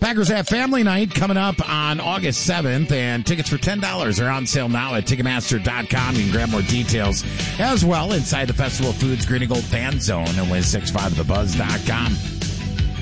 Packers have family night coming up on August 7th, and tickets for $10 are on sale now at Ticketmaster.com. You can grab more details as well inside the Festival of Foods Green and Gold Fan Zone and with 650thebuzz.com.